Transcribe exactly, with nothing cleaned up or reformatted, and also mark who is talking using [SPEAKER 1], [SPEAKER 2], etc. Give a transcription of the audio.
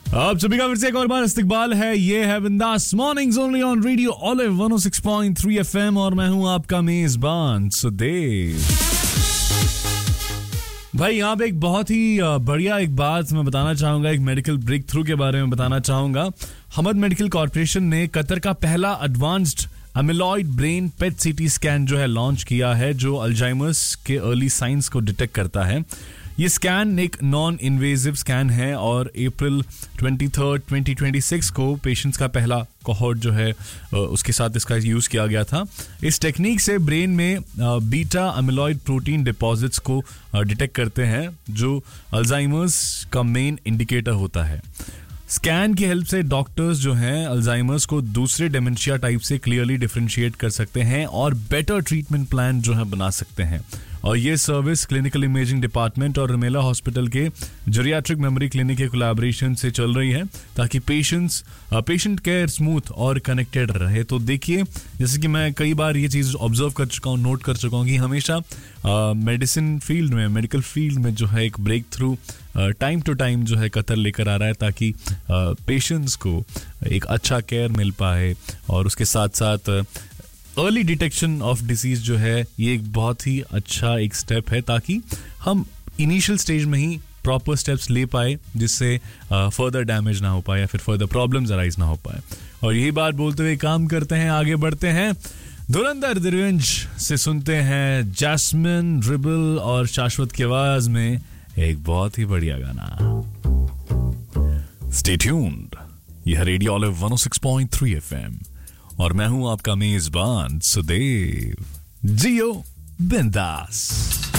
[SPEAKER 1] आप सभी का फिर से एक और बार इस्तकबाल है। ये है बिंदास mornings only on radio olive one O six point three FM और मैं हूं आपका मेजबान सुदेव। भाई यहाँ पे एक बहुत ही बढ़िया एक बात मैं बताना चाहूंगा, एक मेडिकल ब्रेक थ्रू के बारे में बताना चाहूंगा। हमद मेडिकल कॉर्पोरेशन ने कतर का पहला एडवांस्ड अमिलॉइड ब्रेन पेट सीटी स्कैन जो है लॉन्च किया है, जो अल्जाइमर्स के अर्ली साइंस को डिटेक्ट करता है। ये स्कैन एक नॉन इन्वेजिव स्कैन है और अप्रैल तेईस, ट्वेंटी ट्वेंटी सिक्स को पेशेंट्स का पहला कोहॉर्ट जो है उसके साथ इसका यूज़ किया गया था। इस टेक्निक से ब्रेन में बीटा अमिलॉइड प्रोटीन डिपॉजिट्स को डिटेक्ट करते हैं, जो अल्जाइमर्स का मेन इंडिकेटर होता है। स्कैन की हेल्प से डॉक्टर्स जो हैं अल्जाइमर्स को दूसरे डेमेंशिया टाइप से क्लियरली डिफरेंशिएट कर सकते हैं और बेटर ट्रीटमेंट प्लान जो है बना सकते हैं। और ये सर्विस क्लिनिकल इमेजिंग डिपार्टमेंट और रमेला हॉस्पिटल के जेरियाट्रिक मेमोरी क्लिनिक के कोलैबोरेशन से चल रही है, ताकि पेशेंट्स पेशेंट केयर स्मूथ और कनेक्टेड रहे। तो देखिए, जैसे कि मैं कई बार ये चीज़ ऑब्जर्व कर चुका हूँ, नोट कर चुका हूँ कि हमेशा मेडिसिन फील्ड में, मेडिकल फील्ड में जो है एक break through time to time जो है कतर लेकर आ रहा है, ताकि पेशेंट्स को एक अच्छा केयर मिल पाए। और उसके साथ साथ अर्ली डिटेक्शन ऑफ डिसीज जो है ये एक बहुत ही अच्छा एक स्टेप है, ताकि हम इनिशियल स्टेज में ही प्रॉपर स्टेप्स ले पाए, जिससे फर्दर डैमेज ना हो पाए या फिर फर्दर प्रॉब्लम्स अराइज ना हो पाए। और यही बात बोलते हुए काम करते हैं, आगे बढ़ते हैं। धुरंधर द रिवेंज से सुनते हैं जैस्मिन रिबल और शाश्वत की आवाज में एक बहुत ही बढ़िया गाना। स्टे ट्यून्ड, यह रेडियो ऑलिव वन ओ सिक्स पॉइंट थ्री एफएम और मैं हूं आपका मेजबान सुदेव। जियो बिंदास।